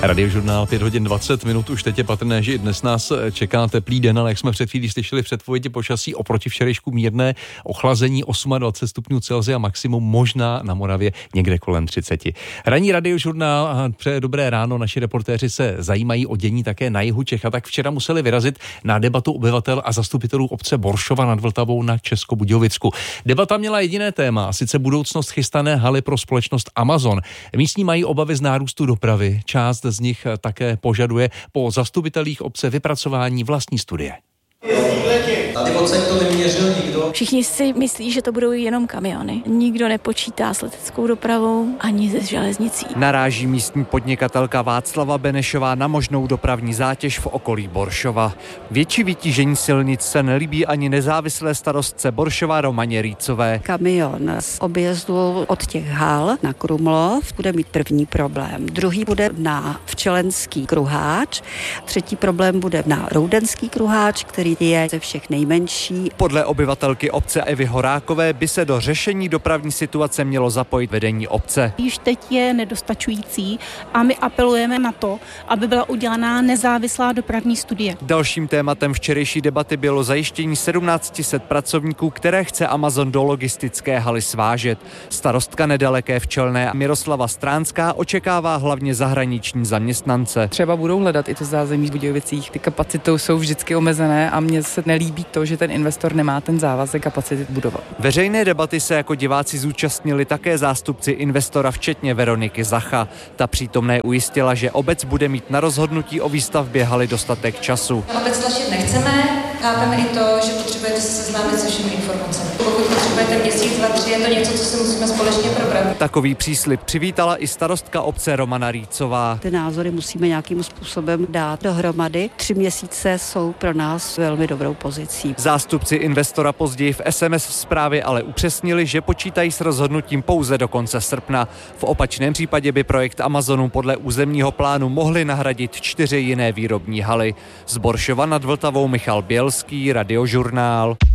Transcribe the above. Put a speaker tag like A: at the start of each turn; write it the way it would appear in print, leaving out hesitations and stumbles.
A: Radiožurnál 5 hodin 20 minut, už teď je patrné, že i dnes nás čeká teplý den, ale jak jsme před chvílí slyšeli v předpovědi počasí, oproti včerejšku mírné ochlazení 28 stupňů Celsia, maximum možná na Moravě někde kolem 30. Ranní Radiožurnál a přeje dobré ráno, naši reportéři se zajímají o dění také na jihu Čech a tak včera museli vyrazit na debatu obyvatel a zastupitelů obce Boršova nad Vltavou na Českobudějovicku. Debata měla jediné téma, a sice budoucnost chystané haly pro společnost Amazon. Místní mají obavy z nárůstu dopravy, část z nich také požaduje po zastupitelích obce vypracování vlastní studie.
B: Tady odsaď to neměřil nikdo.
C: Všichni si myslí, že to budou jenom kamiony. Nikdo nepočítá s leteckou dopravou ani se železnicí.
D: Naráží místní podnikatelka Václava Benešová na možnou dopravní zátěž v okolí Boršova. Větší vytížení silnic se nelíbí ani nezávislé starostce Boršova Romaně Rýcové.
E: Kamion z objezdu od těch hal na Krumlov bude mít první problém. Druhý bude na Včelenský kruháč. Třetí problém bude na Roudenský kruháč, který je ze všech nejmenší.
D: Podle obyvatelky obce Evy Horákové by se do řešení dopravní situace mělo zapojit vedení obce.
F: Již teď je nedostačující a my apelujeme na to, aby byla udělaná nezávislá dopravní studie.
D: Dalším tématem včerejší debaty bylo zajištění 1700 pracovníků, které chce Amazon do logistické haly svážet. Starostka nedaleké Včelné Miroslava Stránská očekává hlavně zahraniční zaměstnance.
G: Třeba budou hledat i to zázemí v Budějovicích. Ty kapacity jsou vždycky omezené a mně se nelíbí to, že ten investor nemá ten závazek kapacity budovat.
D: Veřejné debaty se jako diváci zúčastnili také zástupci investora, včetně Veroniky Zacha. Ta přítomné ujistila, že obec bude mít na rozhodnutí o výstavbě haly dostatek času.
H: Obec tlačit nechceme, chápeme i to, že potřebujete se seznámit se všemi informacemi. Pokud potřebujete měsíc, 2, 3, je to něco, co si musíme společně probrat.
D: Takový příslib přivítala i starostka obce Romana Rýcová.
E: Ty názory musíme nějakým způsobem dát dohromady. 3 měsíce jsou pro nás velmi dobrou pozicí.
D: Zástupci investora později v SMS zprávě ale upřesnili, že počítají s rozhodnutím pouze do konce srpna. V opačném případě by projekt Amazonu podle územního plánu mohli nahradit 4 jiné výrobní haly. Z Boršova nad Vltavou Michal Bělský, Radiožurnál.